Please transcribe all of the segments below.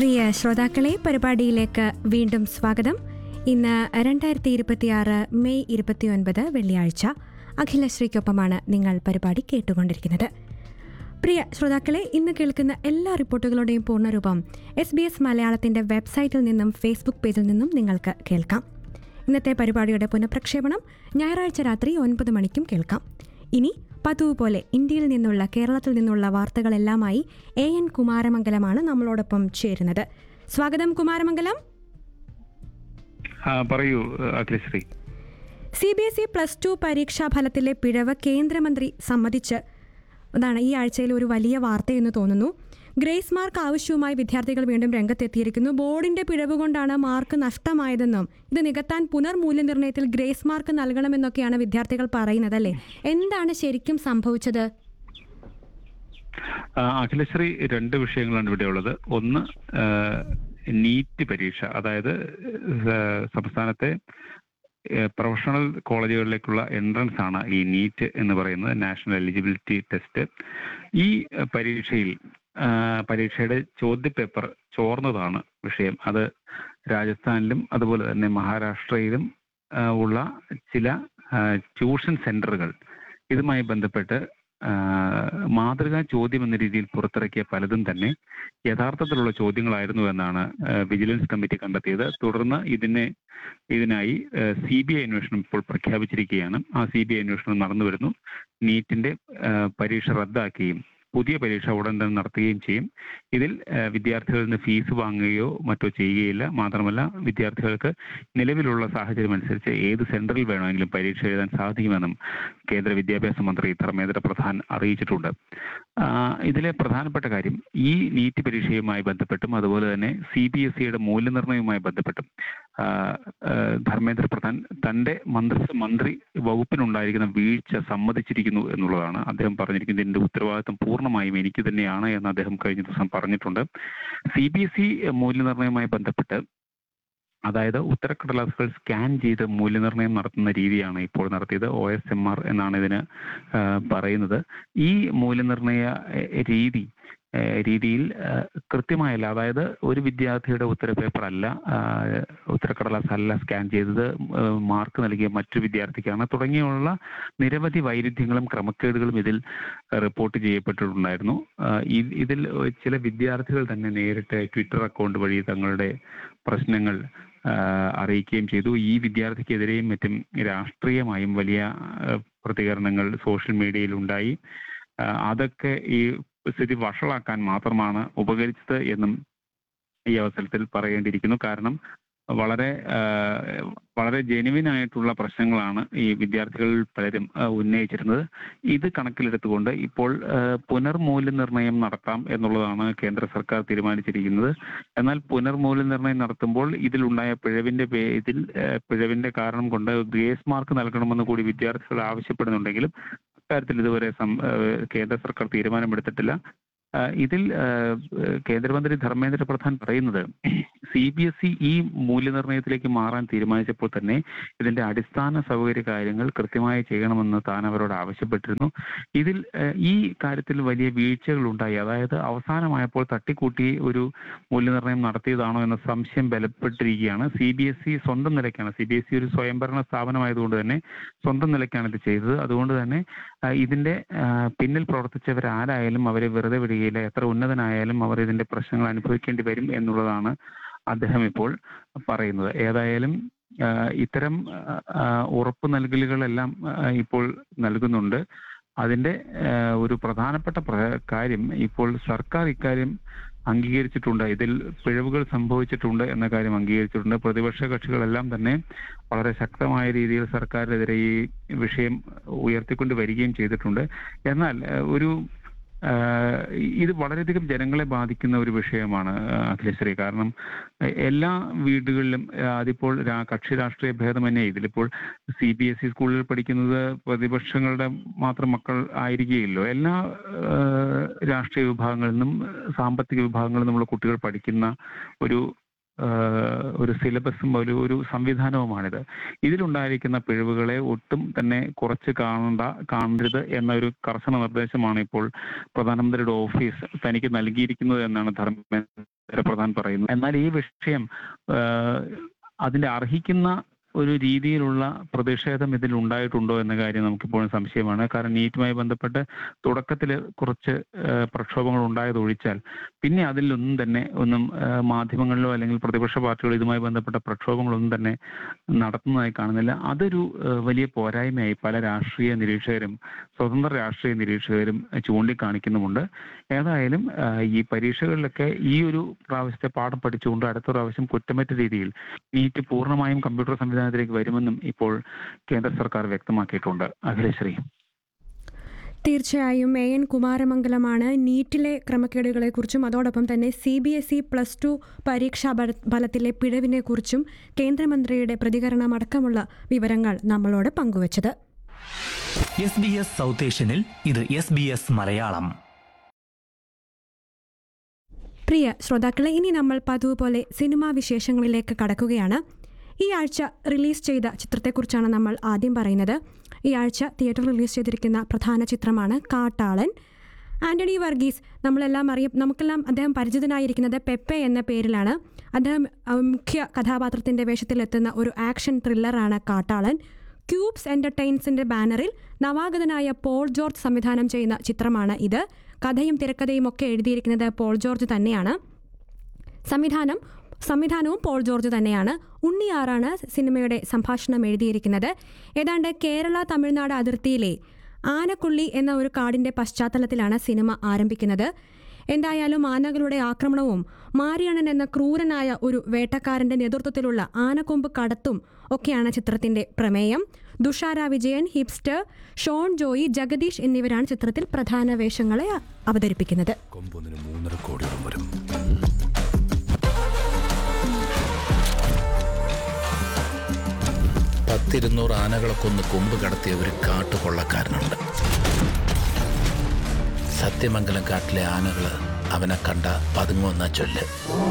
പ്രിയ ശ്രോതാക്കളെ, പരിപാടിയിലേക്ക് വീണ്ടും സ്വാഗതം. ഇന്ന് 2026 മെയ് 29 വെള്ളിയാഴ്ച. അഖിലശ്രീക്കൊപ്പമാണ് നിങ്ങൾ പരിപാടി കേട്ടുകൊണ്ടിരിക്കുന്നത്. പ്രിയ ശ്രോതാക്കളെ, ഇന്ന് കേൾക്കുന്ന എല്ലാ റിപ്പോർട്ടുകളുടെയും പൂർണ്ണരൂപം SBS മലയാളത്തിൻ്റെ വെബ്സൈറ്റിൽ നിന്നും ഫേസ്ബുക്ക് പേജിൽ നിന്നും നിങ്ങൾക്ക് കേൾക്കാം. ഇന്നത്തെ പരിപാടിയുടെ പുനഃപ്രക്ഷേപണം ഞായറാഴ്ച രാത്രി 9 മണിക്കും കേൾക്കാം. ഇനി പതിവ് പോലെ ഇന്ത്യയിൽ നിന്നുള്ള, കേരളത്തിൽ നിന്നുള്ള വാർത്തകളെല്ലാമായി AN കുമാരമംഗലമാണ് നമ്മളോടൊപ്പം ചേരുന്നത്. സ്വാഗതം കുമാരമംഗലം. പറയൂ അഖിലശ്രീ. CBSE +2 പരീക്ഷാ ഫലത്തിലെ പിഴവ് കേന്ദ്രമന്ത്രി സമ്മതിച്ച് അതാണ് ഈ ആഴ്ചയിൽ ഒരു വലിയ വാർത്തയെന്ന് തോന്നുന്നു. ഗ്രേസ് മാർക്ക് ആവശ്യവുമായി വിദ്യാർത്ഥികൾ വീണ്ടും രംഗത്തെത്തിയിരിക്കുന്നു. ബോർഡിന്റെ പിഴവ് കൊണ്ടാണ് മാർക്ക് നഷ്ടമായതെന്നും ഇത് നികത്താൻ പുനർമൂല്യനിർണ്ണയത്തിൽ ഗ്രേസ് മാർക്ക് നൽകണമെന്നൊക്കെയാണ് വിദ്യാർത്ഥികൾ പറയുന്നത്, അല്ലേ? എന്താണ് ശരിക്കും സംഭവിച്ചത്? അഖിലശ്രീ, രണ്ട് വിഷയങ്ങളാണ് ഇവിടെ ഉള്ളത്. ഒന്ന്, നീറ്റ് പരീക്ഷ, അതായത് സംസ്ഥാനത്തെ പ്രൊഫഷണൽ കോളേജുകളിലേക്കുള്ള എൻട്രൻസ് ആണ് ഈ നീറ്റ് എന്ന് പറയുന്നത്, നാഷണൽ എലിജിബിലിറ്റി ടെസ്റ്റ്. ഈ പരീക്ഷയുടെ ചോദ്യപേപ്പർ ചോർന്നതാണ് വിഷയം. അത് രാജസ്ഥാനിലും അതുപോലെ തന്നെ മഹാരാഷ്ട്രയിലും ഉള്ള ചില ട്യൂഷൻ സെന്ററുകൾ ഇതുമായി ബന്ധപ്പെട്ട് മാതൃകാ ചോദ്യം എന്ന രീതിയിൽ പുറത്തിറക്കിയ പലതും തന്നെ യഥാർത്ഥത്തിലുള്ള ചോദ്യങ്ങളായിരുന്നു എന്നാണ് വിജിലൻസ് കമ്മിറ്റി കണ്ടെത്തിയത്. തുടർന്ന് ഇതിനായി CBI അന്വേഷണം ഇപ്പോൾ പ്രഖ്യാപിച്ചിരിക്കുകയാണ്. ആ CBI അന്വേഷണം നടന്നു വരുന്നു. നീറ്റിന്റെ പരീക്ഷ റദ്ദാക്കുകയും പുതിയ പരീക്ഷ ഉടൻ തന്നെ നടത്തുകയും ചെയ്യും. ഇതിൽ വിദ്യാർത്ഥികളിൽ നിന്ന് ഫീസ് വാങ്ങുകയോ മറ്റോ ചെയ്യുകയില്ല. മാത്രമല്ല, വിദ്യാർത്ഥികൾക്ക് നിലവിലുള്ള സാഹചര്യം അനുസരിച്ച് ഏത് സെന്ററിൽ വേണമെങ്കിലും പരീക്ഷ എഴുതാൻ സാധിക്കുമെന്നും കേന്ദ്ര വിദ്യാഭ്യാസ മന്ത്രി ധർമ്മേന്ദ്ര പ്രധാൻ അറിയിച്ചിട്ടുണ്ട്. ഇതിലെ പ്രധാനപ്പെട്ട കാര്യം, ഈ നീറ്റ് പരീക്ഷയുമായി ബന്ധപ്പെട്ടും അതുപോലെ തന്നെ CBSEയുടെ മൂല്യനിർണ്ണയവുമായി ബന്ധപ്പെട്ടും ധർമ്മേന്ദ്ര പ്രധാൻ തന്റെ മന്ത്രി വകുപ്പിനുണ്ടായിരിക്കുന്ന വീഴ്ച സമ്മതിച്ചിരിക്കുന്നു എന്നുള്ളതാണ്. അദ്ദേഹം പറഞ്ഞിരിക്കുന്നത് ഇതിന്റെ ഉത്തരവാദിത്വം പൂർണ്ണമായും എനിക്ക് തന്നെയാണ് എന്ന് അദ്ദേഹം കഴിഞ്ഞ ദിവസം പറഞ്ഞിട്ടുണ്ട്. CBSE മൂല്യനിർണ്ണയവുമായി ബന്ധപ്പെട്ട്, അതായത് ഉത്തരക്കടലാസുകൾ സ്കാൻ ചെയ്ത് മൂല്യനിർണ്ണയം നടത്തുന്ന രീതിയാണ് ഇപ്പോൾ നടത്തിയത്. OSMR എന്നാണ് ഇതിന് പറയുന്നത്. ഈ മൂല്യനിർണ്ണയ രീതിയിൽ കൃത്യമായല്ല, അതായത് ഒരു വിദ്യാർത്ഥിയുടെ ഉത്തരപേപ്പർ അല്ല, ഉത്തരക്കടലാസ് അല്ല സ്കാൻ ചെയ്തത്, മാർക്ക് നൽകിയ മറ്റു വിദ്യാർത്ഥിക്കാണ്, തുടങ്ങിയുള്ള നിരവധി വൈരുദ്ധ്യങ്ങളും ക്രമക്കേടുകളും ഇതിൽ റിപ്പോർട്ട് ചെയ്യപ്പെട്ടിട്ടുണ്ടായിരുന്നു. ഇതിൽ ചില വിദ്യാർത്ഥികൾ തന്നെ നേരിട്ട് ട്വിറ്റർ അക്കൗണ്ട് വഴി തങ്ങളുടെ പ്രശ്നങ്ങൾ അറിയിക്കുകയും ചെയ്തു. ഈ വിദ്യാർത്ഥിക്കെതിരെയും മറ്റും രാഷ്ട്രീയമായും വലിയ പ്രതികരണങ്ങൾ സോഷ്യൽ മീഡിയയിൽ ഉണ്ടായി. അതൊക്കെ ഈ സ്ഥിതി വഷളാക്കാൻ മാത്രമാണ് ഉപകരിച്ചത് എന്നും ഈ അവസരത്തിൽ പറയേണ്ടിയിരിക്കുന്നു. കാരണം വളരെ ജെനുവിൻ ആയിട്ടുള്ള പ്രശ്നങ്ങളാണ് ഈ വിദ്യാർത്ഥികളിൽ പലരും ഉന്നയിച്ചിരുന്നത്. ഇത് കണക്കിലെടുത്തുകൊണ്ട് ഇപ്പോൾ പുനർമൂല്യനിർണ്ണയം നടത്താം എന്നുള്ളതാണ് കേന്ദ്ര സർക്കാർ തീരുമാനിച്ചിരിക്കുന്നത്. എന്നാൽ പുനർമൂല്യനിർണ്ണയം നടത്തുമ്പോൾ ഇതിലുണ്ടായ പിഴവിന്റെ കാരണം കൊണ്ട് ഗ്രേസ് മാർക്ക് നൽകണമെന്ന് കൂടി വിദ്യാർത്ഥികൾ ആവശ്യപ്പെടുന്നുണ്ടെങ്കിലും അക്കാര്യത്തിൽ ഇതുവരെ കേന്ദ്ര സർക്കാർ തീരുമാനമെടുത്തിട്ടില്ല. ഇതിൽ കേന്ദ്രമന്ത്രി ധർമ്മേന്ദ്ര പ്രധാൻ പറയുന്നത്, CBSE ഈ മൂല്യനിർണ്ണയത്തിലേക്ക് മാറാൻ തീരുമാനിച്ചപ്പോൾ തന്നെ ഇതിന്റെ അടിസ്ഥാന സൗകര്യ കാര്യങ്ങൾ കൃത്യമായി ചെയ്യണമെന്ന് താൻ അവരോട് ആവശ്യപ്പെട്ടിരുന്നു. ഇതിൽ ഈ കാര്യത്തിൽ വലിയ വീഴ്ചകൾ ഉണ്ടായി. അതായത് അവസാനമായപ്പോൾ തട്ടിക്കൂട്ടി ഒരു മൂല്യനിർണ്ണയം നടത്തിയതാണോ എന്ന സംശയം ബലപ്പെട്ടിരിക്കുകയാണ്. CBSE സ്വന്തം നിലയ്ക്കാണ്, CBSE ഒരു സ്വയംഭരണ സ്ഥാപനമായതുകൊണ്ട് തന്നെ സ്വന്തം നിലയ്ക്കാണ് ഇത് ചെയ്തത്. അതുകൊണ്ട് തന്നെ ഇതിന്റെ പിന്നിൽ പ്രവർത്തിച്ചവരാരായാലും അവരെ വെറുതെ വിടുകയില്ല. എത്ര ഉന്നതനായാലും അവർ ഇതിന്റെ പ്രശ്നങ്ങൾ അനുഭവിക്കേണ്ടി വരും എന്നുള്ളതാണ് അദ്ദേഹം ഇപ്പോൾ പറയുന്നത്. ഏതായാലും ഇത്തരം ഉറപ്പ് നൽകലുകളെല്ലാം ഇപ്പോൾ നൽകുന്നുണ്ട്. അതിന്റെ ഒരു പ്രധാനപ്പെട്ട കാര്യം, ഇപ്പോൾ സർക്കാർ ഇക്കാര്യം അംഗീകരിച്ചിട്ടുണ്ട്. ഇതിൽ പിഴവുകൾ സംഭവിച്ചിട്ടുണ്ട് എന്ന കാര്യം അംഗീകരിച്ചിട്ടുണ്ട്. പ്രതിപക്ഷ കക്ഷികളെല്ലാം തന്നെ വളരെ ശക്തമായ രീതിയിൽ സർക്കാരിനെതിരെ ഈ വിഷയം ഉയർത്തിക്കൊണ്ട് വരികയും ചെയ്തിട്ടുണ്ട്. എന്നാൽ ഇത് വളരെയധികം ജനങ്ങളെ ബാധിക്കുന്ന ഒരു വിഷയമാണ് അഖിലശ്രീ. കാരണം എല്ലാ വീടുകളിലും അതിപ്പോൾ കക്ഷി രാഷ്ട്രീയ ഭേദമന്യേ ഇതിലിപ്പോൾ CBSE സ്കൂളിൽ പഠിക്കുന്നത് പ്രതിപക്ഷങ്ങളുടെ മാത്രം മക്കൾ ആയിരിക്കുകയില്ലോ. എല്ലാ രാഷ്ട്രീയ വിഭാഗങ്ങളിൽ നിന്നും സാമ്പത്തിക വിഭാഗങ്ങളിൽ നിന്നുള്ള കുട്ടികൾ പഠിക്കുന്ന ഒരു സിലബസും ഒരു സംവിധാനവുമാണിത്. ഇതിലുണ്ടായിരിക്കുന്ന പിഴവുകളെ ഒട്ടും തന്നെ കുറച്ച് കാണരുത് എന്ന ഒരു കർശന നിർദ്ദേശമാണ് ഇപ്പോൾ പ്രധാനമന്ത്രിയുടെ ഓഫീസ് തനിക്ക് നൽകിയിരിക്കുന്നത് എന്നാണ് ധർമ്മേന്ദ്ര ധനപ്രധാൻ പറയുന്നു. എന്നാൽ ഈ വിഷയം അതിന്റെ അർഹിക്കുന്ന ഒരു രീതിയിലുള്ള പ്രതിഷേധം ഇതിൽ ഉണ്ടായിട്ടുണ്ടോ എന്ന കാര്യം നമുക്കിപ്പോഴും സംശയമാണ്. കാരണം നീറ്റുമായി ബന്ധപ്പെട്ട് തുടക്കത്തിൽ കുറച്ച് പ്രക്ഷോഭങ്ങൾ ഉണ്ടായതൊഴിച്ചാൽ പിന്നെ അതിലൊന്നും തന്നെ മാധ്യമങ്ങളിലോ അല്ലെങ്കിൽ പ്രതിപക്ഷ പാർട്ടികളോ ഇതുമായി ബന്ധപ്പെട്ട പ്രക്ഷോഭങ്ങളൊന്നും തന്നെ നടത്തുന്നതായി കാണുന്നില്ല. അതൊരു വലിയ പോരായ്മയായി പല രാഷ്ട്രീയ നിരീക്ഷകരും സ്വതന്ത്ര രാഷ്ട്രീയ നിരീക്ഷകരും ചൂണ്ടിക്കാണിക്കുന്നുമുണ്ട്. ഏതായാലും ഈ പരീക്ഷകളിലൊക്കെ ഈ ഒരു പ്രാവശ്യത്തെ പാഠം പഠിച്ചുകൊണ്ട് അടുത്ത പ്രാവശ്യം കുറ്റമറ്റ രീതിയിൽ നീറ്റ് പൂർണ്ണമായും കമ്പ്യൂട്ടർ സംവിധാനത്തിലേക്ക് വരുമെന്നും ഇപ്പോൾ കേന്ദ്ര സർക്കാർ വ്യക്തമാക്കിയിട്ടുണ്ട്. അഖിലശ്രീ. തീർച്ചയായും AN കുമാരമംഗലമാണ് നീറ്റിലെ ക്രമക്കേടുകളെക്കുറിച്ചും അതോടൊപ്പം തന്നെ CBSE +2 പരീക്ഷാ ഫലത്തിലെ പിഴവിനെക്കുറിച്ചും കേന്ദ്രമന്ത്രിയുടെ പ്രതികരണമടക്കമുള്ള വിവരങ്ങൾ നമ്മളോട് പങ്കുവച്ചത്. SBS സൗത്ത് ഏഷ്യനിൽ ഇത് SBS മലയാളം. പ്രിയ ശ്രോതാക്കളെ, ഇനി നമ്മൾ പതിവ് പോലെ സിനിമാ വിശേഷങ്ങളിലേക്ക് കടക്കുകയാണ്. ഈ ആഴ്ച റിലീസ് ചെയ്ത ചിത്രത്തെക്കുറിച്ചാണ് നമ്മൾ ആദ്യം പറയുന്നത്. ഈ ആഴ്ച തിയേറ്ററിൽ റിലീസ് ചെയ്തിരിക്കുന്ന പ്രധാന ചിത്രമാണ് കാട്ടാളൻ. ആന്റണി വർഗീസ് നമുക്കെല്ലാം അദ്ദേഹം പരിചിതനായിരിക്കുന്നത് പെപ്പെ എന്ന പേരിലാണ്. അദ്ദേഹം മുഖ്യ കഥാപാത്രത്തിൻ്റെ വേഷത്തിലെത്തുന്ന ഒരു ആക്ഷൻ ത്രില്ലറാണ് കാട്ടാളൻ. ക്യൂബ്സ് എൻ്റർടൈൻസിൻ്റെ ബാനറിൽ നവാഗതനായ പോൾ ജോർജ് സംവിധാനം ചെയ്യുന്ന ചിത്രമാണ് ഇത്. കഥയും തിരക്കഥയും ഒക്കെ എഴുതിയിരിക്കുന്നത് പോൾ ജോർജ് തന്നെയാണ്. സംവിധാനവും പോൾ ജോർജ് തന്നെയാണ്. ഉണ്ണിയാറാണ് സിനിമയുടെ സംഭാഷണം എഴുതിയിരിക്കുന്നത്. ഏതാണ്ട് കേരള തമിഴ്നാട് അതിർത്തിയിലെ ആനക്കുള്ളി എന്ന ഒരു കാടിൻ്റെ പശ്ചാത്തലത്തിലാണ് സിനിമ ആരംഭിക്കുന്നത്. എന്തായാലും ആനകളുടെ ആക്രമണവും മാരിയണ്ണൻ എന്ന ക്രൂരനായ ഒരു വേട്ടക്കാരൻ്റെ നേതൃത്വത്തിലുള്ള ആനക്കൊമ്പ് കടത്തും ഒക്കെയാണ് ചിത്രത്തിൻ്റെ പ്രമേയം. ദുഷാര വിജയൻ, ഹിപ്സ്റ്റർ, ഷോൺ ജോയി, ജഗദീഷ് എന്നിവരാണ് ചിത്രത്തിൽ പ്രധാന വേഷങ്ങളെ അവതരിപ്പിക്കുന്നത്. 200 ആനകളെ കൊന്ന് കൊമ്പ് കടത്തിയ ഒരു കാട്ടുകൊള്ളക്കാരനുണ്ട്. സത്യമംഗലം കാട്ടിലെ ആനകള് അവനെ കണ്ട പതുങ്ങുന്ന ചൊല്ല്.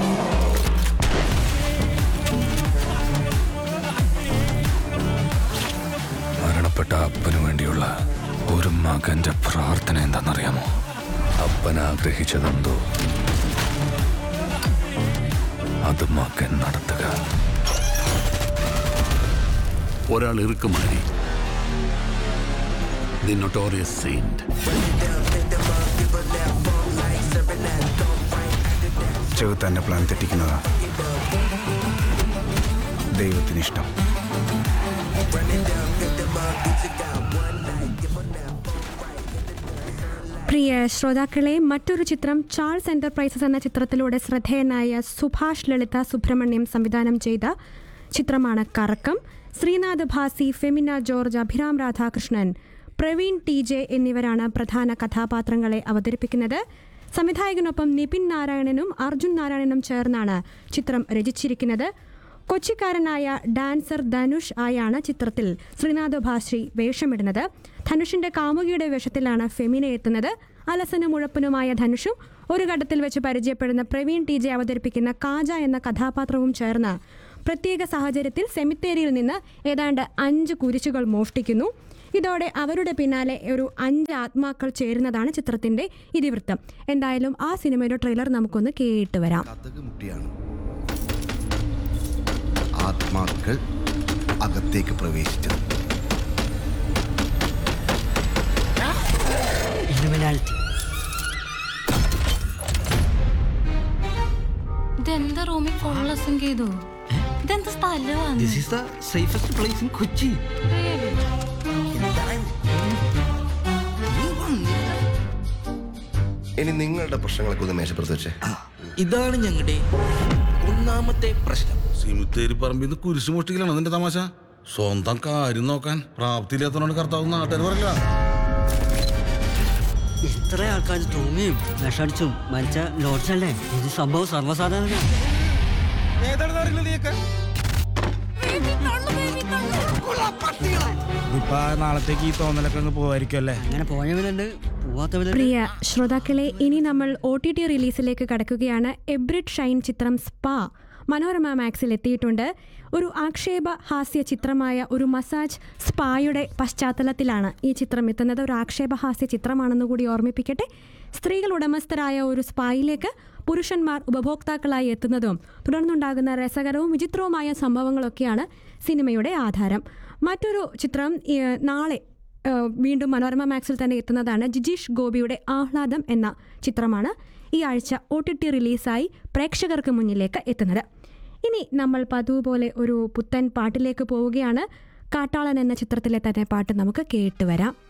മരണപ്പെട്ട അപ്പനു വേണ്ടിയുള്ള ഒരു മകന്റെ പ്രാർത്ഥന എന്താണെന്നറിയാമോ? അപ്പൻ ആഗ്രഹിച്ചതെന്തോ അത് മകൻ നടത്തുക. ഒരാൾ ഇറുക്കുമാരി, ദി നൊട്ടോറിയസ് സെയിന്റ്. ചെറുത്തന്റെ പ്ലാൻ തെറ്റിക്കുന്നതാ ദൈവത്തിനിഷ്ടം. പ്രിയ ശ്രോതാക്കളെ, മറ്റൊരു ചിത്രം ചാൾസ് എന്റർപ്രൈസസ് എന്ന ചിത്രത്തിലൂടെ ശ്രദ്ധേയനായ സുഭാഷ് ലളിത സുബ്രഹ്മണ്യം സംവിധാനം ചെയ്ത ചിത്രമാണ് കറക്കം. ശ്രീനാഥ് ഭാസി, ഫെമിന ജോർജ്, അഭിരാം രാധാകൃഷ്ണൻ, പ്രവീൺ TJ എന്നിവരാണ് പ്രധാന കഥാപാത്രങ്ങളെ അവതരിപ്പിക്കുന്നത്. സംവിധായകനൊപ്പം നിപിൻ നാരായണനും അർജുൻ നാരായണനും ചേർന്നാണ് ചിത്രം രചിച്ചിരിക്കുന്നത്. കൊച്ചിക്കാരനായ ഡാൻസർ ധനുഷ് ആയാണ് ചിത്രത്തിൽ ശ്രീനാഥ് ഭാസി വേഷമിടുന്നത്. ധനുഷിന്റെ കാമുകിയുടെ വേഷത്തിലാണ് ഫെമിന എത്തുന്നത്. അലസനും ഉഴപ്പനുമായ ധനുഷും ഒരു ഘട്ടത്തിൽ വെച്ച് പരിചയപ്പെടുന്ന പ്രവീൺ TJ അവതരിപ്പിക്കുന്ന കാജ എന്ന കഥാപാത്രവും ചേർന്ന് പ്രത്യേക സാഹചര്യത്തിൽ സെമിത്തേരിയിൽ നിന്ന് ഏതാണ്ട് 5 കുരിശുകൾ മോഷ്ടിക്കുന്നു. ഇതോടെ അവരുടെ പിന്നാലെ ഒരു 5 ആത്മാക്കൾ ചേരുന്നതാണ് ചിത്രത്തിന്റെ ഇതിവൃത്തം. എന്തായാലും ആ സിനിമയുടെ ട്രെയിലർ നമുക്കൊന്ന് കേട്ട് വരാം. ആത്മാക്കൾ അകത്തേക്ക് പ്രവേശിച്ചത്. ഇതെന്താ റൂമിൽ കൊള്ളസം ചെയ്തു? ഇതെന്താ സ്ഥലമാണ്? This is the safest place in Kochi. ഇനി നിങ്ങളുടെ പ്രശ്നങ്ങളൊക്കെ ഒന്ന് മേശപ്പുറത്ത് വെച്ചേ. ഇതാണ് ഞങ്ങളുടെ ഒന്നാമത്തെ പ്രശ്നം. സിമിത്തേരി പറമ്പിന്ന് കുരിശു മോഷ്ടിക്കലാണ് അതിന്റെ തമാശ. സ്വന്തം കാര്യം നോക്കാൻ പ്രാപ്തിയില്ലാത്തവരോട് കർത്താവ് നാട്ടുകാർ പറയില്ല. എത്ര ആൾക്കാർ തൂങ്ങിയും വിഷടിച്ചും മരിച്ച ലോഡ്ജല്ലേ? ഇത് സംഭവം സർവ്വസാധാരണ. നാളത്തേക്ക് ഈ തോന്നലൊക്കെ അങ്ങ് പോവായിരിക്കും അല്ലേ? അങ്ങനെ പോയവരുണ്ട്, പോവാത്തവരുണ്ട്. പ്രിയ ശ്രോതാക്കളെ, ഇനി നമ്മൾ OTT റിലീസിലേക്ക് കടക്കുകയാണ്. എബ്രിഡ് ഷൈൻ ചിത്രം സ്പാ മനോരമ മാക്സിൽ എത്തിയിട്ടുണ്ട്. ഒരു ആക്ഷേപ ഹാസ്യ ചിത്രമായ ഒരു മസാജ് സ്പായുടെ പശ്ചാത്തലത്തിലാണ് ഈ ചിത്രം എത്തുന്നത്. ഒരു ആക്ഷേപഹാസ്യ ചിത്രമാണെന്ന് കൂടി ഓർമ്മിപ്പിക്കട്ടെ. സ്ത്രീകൾ ഉടമസ്ഥരായ ഒരു സ്പായിലേക്ക് പുരുഷന്മാർ ഉപഭോക്താക്കളായി എത്തുന്നതും തുടർന്നുണ്ടാകുന്ന രസകരവും വിചിത്രവുമായ സംഭവങ്ങളൊക്കെയാണ് സിനിമയുടെ ആധാരം. മറ്റൊരു ചിത്രം നാളെ വീണ്ടും മനോരമ മാക്സിൽ തന്നെ എത്തുന്നതാണ്. ജിജീഷ് ഗോപിയുടെ ആഹ്ലാദം എന്ന ചിത്രമാണ് ഈ ആഴ്ച OTT റിലീസായി പ്രേക്ഷകർക്ക് മുന്നിലേക്ക് എത്തുന്നത്. ഇനി നമ്മൾ പതിവ് പോലെ ഒരു പുത്തൻ പാട്ടിലേക്ക് പോവുകയാണ്. കാട്ടാളൻ എന്ന ചിത്രത്തിലെ തന്നെ പാട്ട് നമുക്ക് കേട്ടുവരാം.